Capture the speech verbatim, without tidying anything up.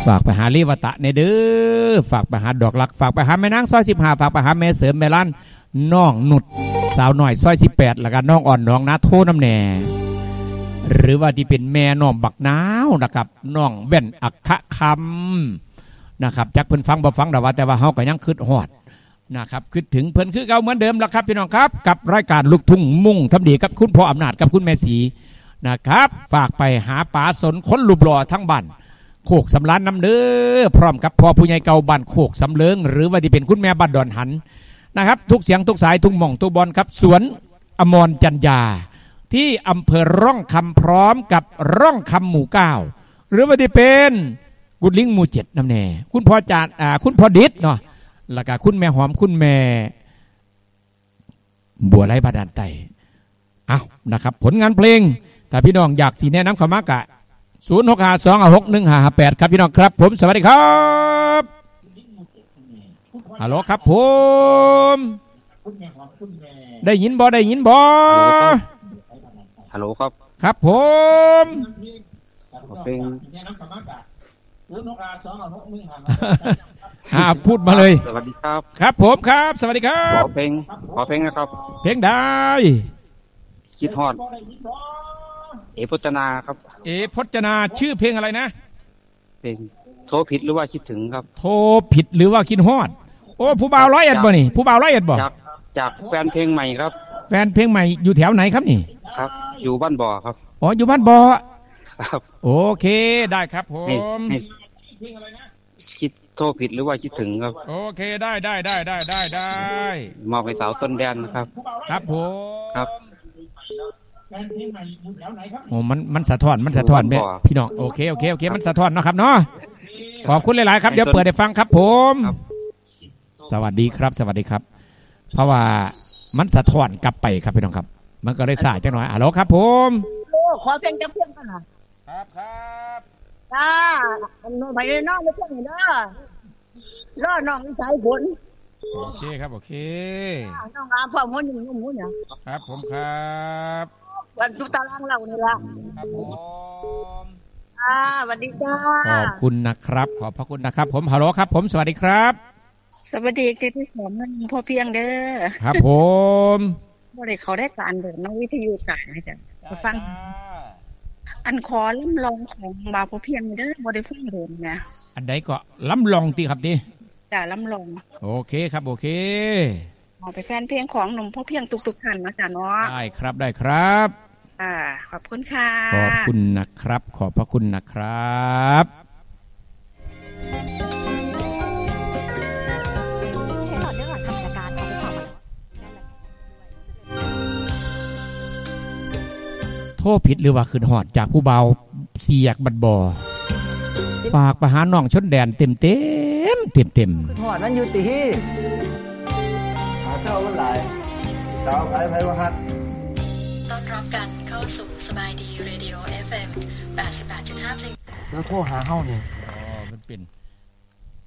ฝากไปหาลีวตะในเด้อฝากไปหาดอกลักฝากไปหาแม่นางซอยสิบห้าฝากไปหาแม่เสริมแม่ล้านน้องหนุดสาวหน่อยซอยสิบแปดแล้วก็น้องอ่อนน้องนาโทน้ำแหน่หรือว่าที่เป็นแม่น้องบักนาวนะครับน้องแว่นอักขะคำนะครับจักเพิ่นฟังบ่ฟังแต่ว่าแต่ว่าเฮาก็ยังคิดฮอดนะครับคิดถึงเพิ่นคือเก่าเหมือนเดิมแล้วครับพี่น้องครับกับรายการลูกทุ่งมุ่งทำดีกับคุณพ่ออำนาจกับคุณแม่ศรีนะครับฝากไปหาป๋าสนคนรูปหล่อทั้งบ้านโคกสำล้านน้ำเด้อพร้อมกับพ่อผู้ใหญ่เก่าบ้านโคกสำเลิงหรือว่าที่เป็นคุณแม่บ้านดอนหันนะครับทุกเสียงทุกสายทุกหม่องทุกบอลครับสวนอมรจันยาที่อำเภอร่องคำพร้อมกับร่องคำหมู่เก้าหรือว่าที่เป็นกุดลิงหมู่เจ็ดน้ำแน่คุณพ่อจานอ่าคุณพ่อดิษเนาะแล้วก็คุณแม่หอมคุณแม่บัวไร้บาดาลไตเอานะครับผลงานเพลงถ้าพี่น้องอยากสีแนะนำขมากะศูนย์หกห้าสองหกหนึ่งห้าแปดครับพี่น้องครับผมสวัสดีครับฮัลโหลครับผมได้ยินบ่ได้ยินบ่ฮัลโหลครับครับผมเป็นอ่าพูดมาเลยสวัสดีครับครับผมครับสวัสดีครับขอเพลงขอเพลงนะครับเพลงได้คิดฮอดเอพจนาครับเอพจนาชื่อเพลงอะไรนะเพลงโทรผิดหรือว่าคิดถึงครับโทรผิดหรือว่าคิดฮอดโอ้ผู้บ่าวร้อยเอ็ดบ่นี่ผู้บ่าวร้อยเอ็ดบ่จากจากแฟนเพลงใหม่ครับแฟนเพลงใหม่อยู่แถวไหนครับนี่ครับอยู่บ้านบ่อครับอ๋ออยู่บ้านบ่อครับโอเคได้ครับผมคิดโทรผิดหรือว่าคิดถึงครับโอเคได้ได้ได้ได้ได้ได้มอบให้สาวต้นแดนนะครับครับผมครับโอ้มันมันสะท้อนมันสะท้อนแม่พี่น้องโอเคโอเคโอเคมันสะท้อนเนาะครับเนาะขอบคุณหลายๆครับเดี๋ยวเปิดให้ฟังครับผมสวัสดีครับสวัสดีครับเพราะว่ามันสะท้อนกลับไปครับพี่น้องครับมันก็ได้สายจังหน่อยอ่ะแล้วครับผมโอ้ขอเพลงจะเพียงกันนะครับครับจ้าอันนู้นไปเลยน้องไม่เพียงเด้อรอน้องสายฝนโอเคครับโอเคน้องอาพ่อมดอยู่นู่นนู่นเนี่ยครับผมครับวันทุกตารางเราเนี่ยละครับผมอ่าสวัสดีจ้าขอบคุณนะครับขอบพระคุณนะครับผมฮัลโหลครับผมสวัสดีครับสวัสดีที่ที่สองนั่นพ่อเพียงเด้อครับผมบ่ได้เขาได้การเดินนักวิทยุสายนะจ๊ะฟังอันขอล้ำลองของบาพ่อเพียงเด้อบ่ได้ฟังเดินนะอันใดก็ล้ำลองติครับติจ้าล้ำลองโอเคครับโอเคเอาไปแฟนเพลงของหนุ่มพ่อเพียงตุกๆท่านนะจ๊ะเนาะได้ครับได้ครับอ่าขอบคุณค่ะขอบคุณนะครับขอบพระคุณนะครับโทษผิดหรือว่าคืนหอดจากผู้เบาเสียกบัดบ่อฝากไปหาน้องชนแดนเต็มเต็มเต็มเต็มหอดนั่นอยู่ตีหาเศร้าวันไหลสาวไผ่ไผ่วัดต้อนรับกันเข้าสู่สบายดีเรดิโอ เอฟ เอ็ม แปดสิบแปดจุดห้า เพลงแล้วโทรหาเฮาเนี่ยอ๋อมันเป็น